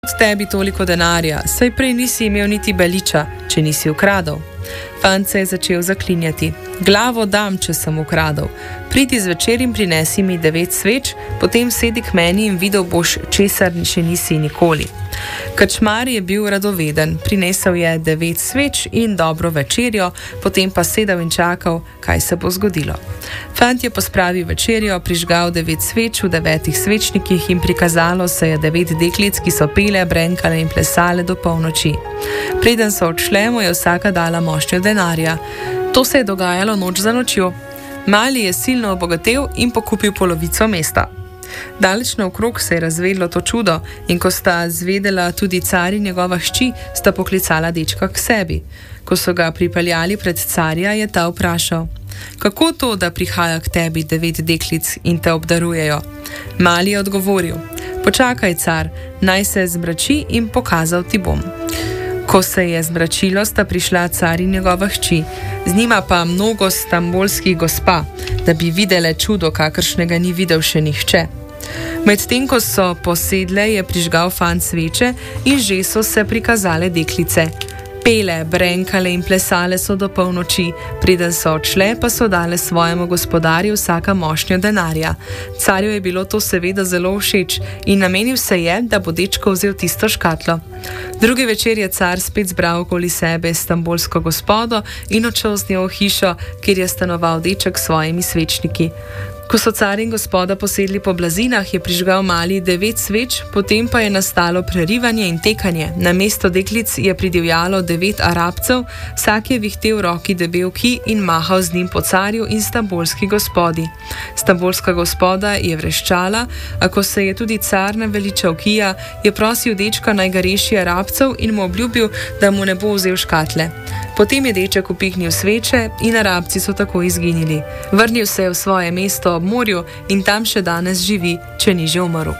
Od tebi toliko denarja, saj prej nisi imel niti beliča, če nisi ukradel. Fant se je začel zaklinjati. Glavo dam, če sem ukradel. Pridi zvečer in prinesi mi 9 sveč, potem sedi k meni in videl boš, česar še nisi nikoli. Krčmar je bil radoveden, prinesel je 9 sveč in dobro večerjo, potem pa sedel in čakal, kaj se bo zgodilo. Fant je pospravil večerjo, prižgal 9 sveč v 9 svečnikih in prikazalo se je 9 deklic, ki so pele, brenkale in plesale do polnoči. Preden so odšle, mu je vsaka dala mošnjo denarja. To se je dogajalo noč za nočjo. Mali je silno obogatel in pokupil polovico mesta. Daleč naokrog se je razvedlo to čudo in ko sta zvedela tudi car in njegova hči, sta poklicala dečka k sebi. Ko so ga pripeljali pred carja, je ta vprašal: kako to, da prihaja k tebi 9 deklic in te obdarujejo? Mali je odgovoril: počakaj, car, naj se zmrači in pokazal ti bom. Ko se je zmračilo, sta prišla car in njegova hči, z njima pa mnogo stambolskih gospa, da bi videle čudo, kakršnega ni videl še nihče. Medtem ko so posedle, je prižgal fant sveče in že so se prikazale deklice. Pele, brenkale in plesale so do polnoči, preden so odšle, pa so dale svojemu gospodarju vsaka mošnjo denarja. Carju je bilo to seveda zelo všeč in namenil se je, da bo dečko vzel tisto škatlo. Drugi večer je car spet zbral okoli sebe stambolsko gospodo in odšel z njo v hišo, kjer je stanoval deček s svojimi svečniki. Ko so car in gospoda posedli po blazinah, je prižgal mali 9 sveč, potem pa je nastalo prerivanje in tekanje. Na mesto deklic je pridivjalo 9 Arabcev, vsak je vihtel v roki debel kij in mahal z njim po carju in stambolski gospodi. Stambolska gospoda je vreščala, a ko se je tudi car naveličal kija, je prosil dečka, naj ga reši Arabcev in mu obljubil, da mu ne bo vzel škatle. Potem je deček upihnil sveče in Arabci so tako izginili. Vrnil se je v svoje mesto ob morju in tam še danes živi, če ni že umrl.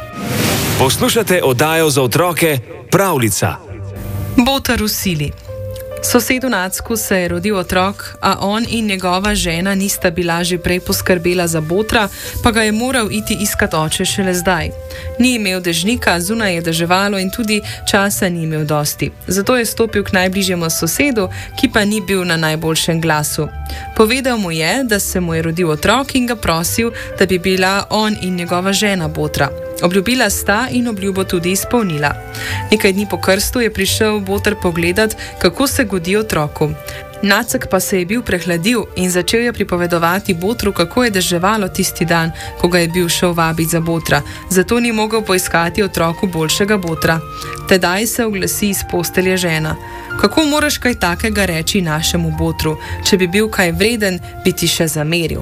Poslušate oddajo za otroke Pravljica. Boter v sili. Sosedu Nacku se je rodil otrok, a on in njegova žena nista bila že prej poskrbela za botra, pa ga je moral iti iskat oče šele zdaj. Ni imel dežnika, zunaj je deževalo in tudi časa ni imel dosti. Zato je stopil k najbližjemu sosedu, ki pa ni bil na najboljšem glasu. Povedal mu je, da se mu je rodil otrok in ga prosil, da bi bila on in njegova žena botra. Obljubila sta in obljubo tudi izpolnila. Nekaj dni po krstu je prišel boter pogledat, kako se godi otroku. Nacek pa se je bil prehladil in začel je pripovedovati botru, kako je deževalo tisti dan, ko ga je bil šel vabiti za botra, zato ni mogel poiskati otroku boljšega botra. Tedaj se oglasi iz postelje žena: kako moraš kaj takega reči našemu botru? Če bi bil kaj vreden, bi ti še zameril.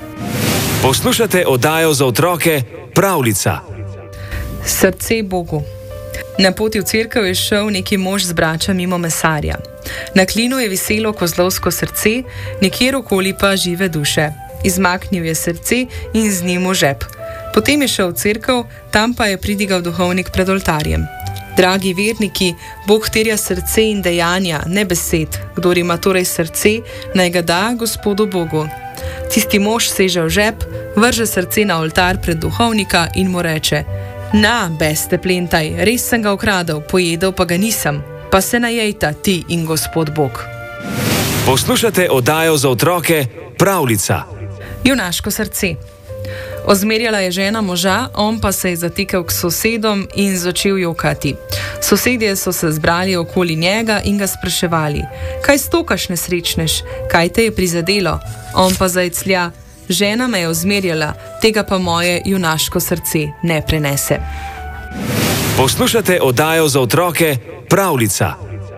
Poslušate oddajo za otroke Pravljica. Srce Bogu. Na poti v cerkev je šel neki mož z brača mimo mesarja. Na klinu je viselo kozlovsko srce, nekjer okoli pa žive duše. Izmaknil je srce in z njim v žep. Potem je šel v cerkev, tam pa je pridigal duhovnik pred oltarjem. Dragi verniki, Bog terja srce in dejanja, ne besed. Kdor ima torej srce, naj ga da Gospodu Bogu. Tisti mož seže v žep, vrže srce na oltar pred duhovnika in mu reče: na, beste plentaj, res sem ga ukradel, pojedel pa ga nisem. Pa se najejta ti in Gospod Bog. Poslušate oddajo za otroke Pravljica. Junaško srce. Ozmerjala je žena moža, on pa se je zatekel k sosedom in začel jokati. Sosedje so se zbrali okoli njega in ga spraševali: kaj stokaš, nesrečnež, kaj te je prizadelo? On pa zajclja: žena me je ozmerjala, tega pa moje junaško srce ne prenese. Poslušate oddajo za otroke Pravljica.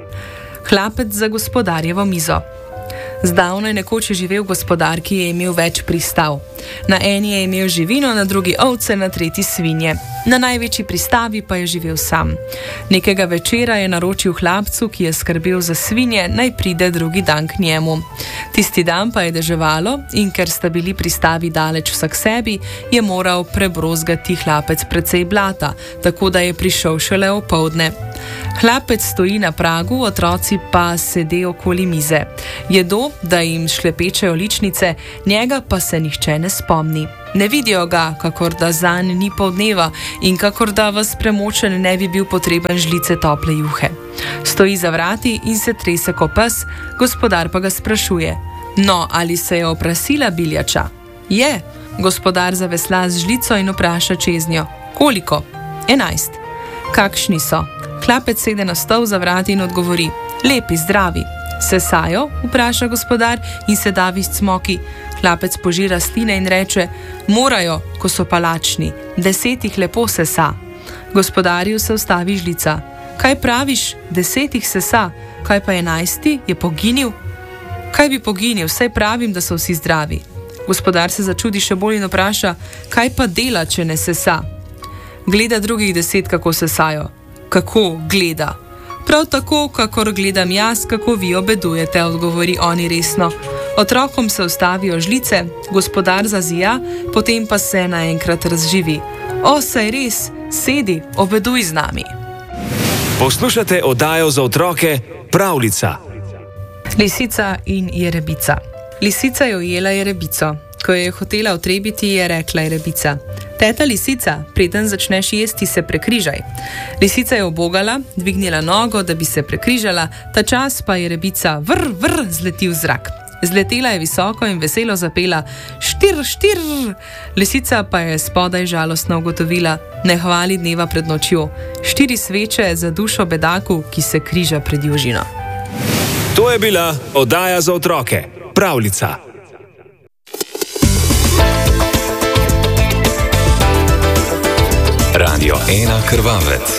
Hlapec za gospodarjevo mizo. Zdavnaj nekoč je živel gospodar, ki je imel več pristav. Na eni je imel živino, na drugi ovce, na tretji svinje. Na največji pristavi pa je živel sam. Nekega večera je naročil hlapcu, ki je skrbel za svinje, naj pride drugi dan k njemu. Tisti dan pa je deževalo in ker sta bili pristavi daleč vsak sebi, je moral prebrozgati hlapec precej blata, tako da je prišel šele opoldne. Hlapec stoji na pragu, otroci pa sede okoli mize. Jedo, da jim šlepečejo ličnice, njega pa se nihče ne spomni. Ne vidijo ga, kakor da zanj ni pol dneva in kakor da vas premočen ne bi bil potreben žlice tople juhe. Stoji za vrati in se trese ko pes, gospodar pa ga sprašuje: No, ali se je oprasila biljača? Je. Gospodar zavesla z žlico in vpraša čeznjo: Koliko? 11. Kakšni so? Hlapec sede na stol za vrati in odgovori: Lepi, zdravi. Sesajo? Vpraša gospodar in se davi s cmoki. Hlapec požira sline in reče: Morajo, ko so pa lačni. 10 jih lepo sesa. Gospodarju se ustavi žlica. Kaj praviš? 10 jih sesa. Kaj pa 11? Je poginil? Kaj bi poginil? Saj pravim, da so vsi zdravi. Gospodar se začudi še bolj in vpraša: Kaj pa dela, če ne sesa? Gleda drugih 10, kako sesajo. Kako gleda? Prav tako, kakor gledam jaz, kako vi obedujete, odgovori oni resno. Otrokom se ustavijo žlice, gospodar zazija, potem pa se naenkrat razživi. O, saj res, sedi, obeduj z nami. Poslušate oddajo za otroke Pravljica. Lisica in jerebica. Lisica je ujela jerebico. Ko jo je hotela otrebiti, je rekla jerebica: Teta lisica, preden začneš jesti, se prekrižaj. Lisica je ubogala, dvignila nogo, da bi se prekrižala, ta čas pa je jerebica vrr zleti v zrak. Zletela je visoko in veselo zapela: Štir, štir! Lisica pa je spodaj žalostno ugotovila: Ne hvali dneva pred nočjo. 4 sveče za dušo bedaku, ki se križa pred južino. To je bila oddaja za otroke Pravljica. Radio 1 Krvavec.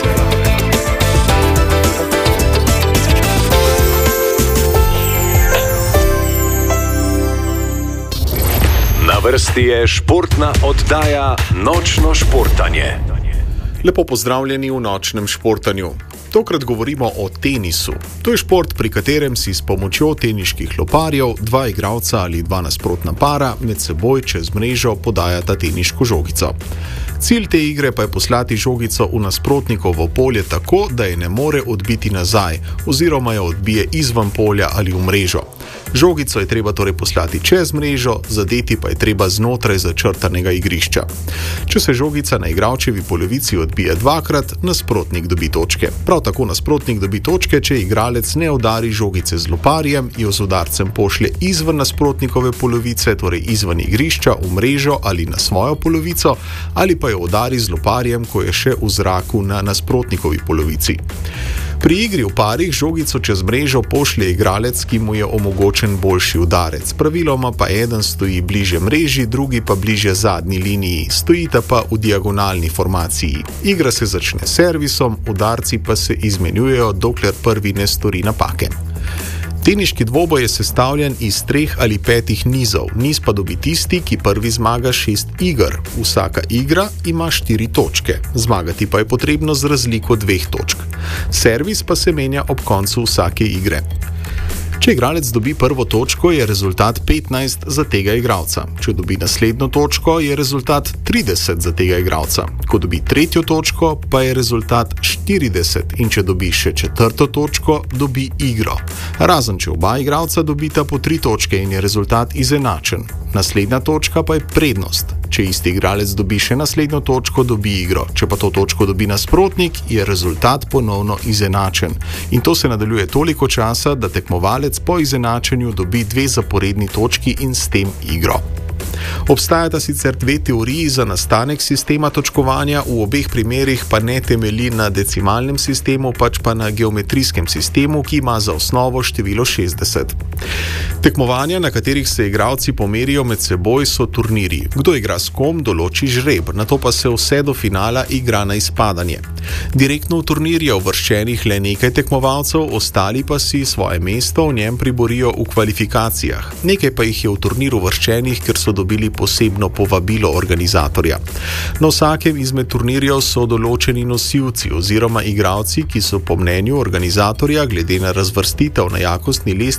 Na vrsti je športna oddaja Nočno športanje. Lepo pozdravljeni v Nočnem športanju. Tokrat govorimo o tenisu. To je šport, pri katerem si s pomočjo teniških loparjev 2 igralca ali 2 nasprotna para med seboj čez mrežo podajata teniško žogico. Cilj te igre pa je poslati žogico v nasprotnikovo polje tako, da je ne more odbiti nazaj oziroma jo odbije izven polja ali v mrežo. Žogico je treba torej poslati čez mrežo, zadeti pa je treba znotraj začrtanega igrišča. Če se žogica na igralčevi polovici odbije 2-krat, nasprotnik dobi točke. Prav tako nasprotnik dobi točke, če igralec ne udari žogice z loparjem, jo z udarcem pošlje izven nasprotnikove polovice, torej izven igrišča, v mrežo ali na svojo polovico, ali pa jo udari z loparjem, ko je še v zraku na nasprotnikovi polovici. Pri igri v parih žogico čez mrežo pošlje igralec, ki mu je omogočen boljši udarec. Praviloma pa eden stoji bliže mreži, drugi pa bliže zadnji liniji, stojita pa v diagonalni formaciji. Igra se začne s servisom, udarci pa se izmenjujejo, dokler prvi ne stori napake. Teniški dvoboj je sestavljen iz 3 ali 5 nizov. Niz pa dobi tisti, ki prvi zmaga 6 iger. Vsaka igra ima 4 točke. Zmagati pa je potrebno z razliko 2 točk. Servis pa se menja ob koncu vsake igre. Če igralec dobi prvo točko, je rezultat 15 za tega igralca. Če dobi naslednjo točko, je rezultat 30 za tega igralca. Ko dobi tretjo točko, pa je rezultat 40 in če dobi še 4. točko, dobi igro. Razen če oba igralca dobita po 3 točke in je rezultat izenačen. Naslednja točka pa je prednost. Če isti igralec dobi še naslednjo točko, dobi igro. Če pa to točko dobi nasprotnik, je rezultat ponovno izenačen. In to se nadaljuje toliko časa, da tekmovalec po izenačenju dobi 2 zaporedni točki in s tem igro. Obstajata sicer 2 teoriji za nastanek sistema točkovanja, v obeh primerih pa ne temelji na decimalnem sistemu, pač pa na geometrijskem sistemu, ki ima za osnovo število 60. Tekmovanja, na katerih se igralci pomerijo med seboj, so turnirji. Kdo igra s kom, določi žreb, nato pa se vse do finala igra na izpadanje. Direktno v turnir je uvrščenih le nekaj tekmovalcev, ostali pa si svoje mesto v njem priborijo v kvalifikacijah. Nekaj pa jih je v turnir uvrščenih, ker so dobili posebno povabilo organizatorja. Na vsakem izmed turnirjev so določeni nosilci oziroma igralci, ki so po mnenju organizatorja glede na razvrstitev na jakostni lestvici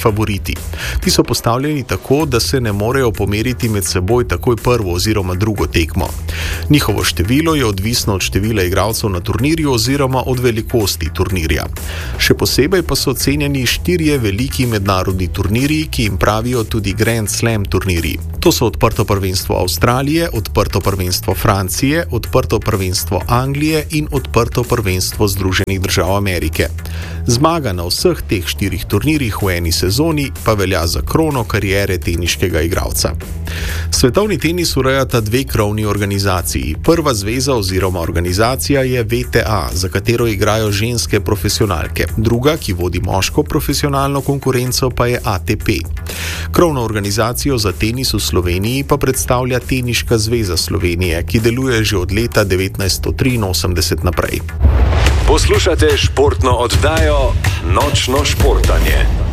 favoriti. Ti so postavljeni tako, da se ne morejo pomeriti med seboj takoj prvo oziroma drugo tekmo. Njihovo število je odvisno od števila igralcev na turnirju oziroma od velikosti turnirja. Še posebej pa so ocenjeni 4 veliki mednarodni turnirji, ki jim pravijo tudi Grand Slam turnirji. To so odprto prvenstvo Avstralije, odprto prvenstvo Francije, odprto prvenstvo Anglije in odprto prvenstvo Združenih držav Amerike. Zmaga na vseh teh 4 turnirjih v eni sezoni pa velja za krono kariere teniškega igralca. Svetovni tenis urejata 2 krovni organizaciji. Prva zveza oziroma organizacija je WTA, za katero igrajo ženske profesionalke. Druga, ki vodi moško profesionalno konkurenco, pa je ATP. Krovno organizacijo za tenis v Sloveniji pa predstavlja Teniška zveza Slovenije, ki deluje že od leta 1983 naprej. Poslušate športno oddajo Nočno športanje.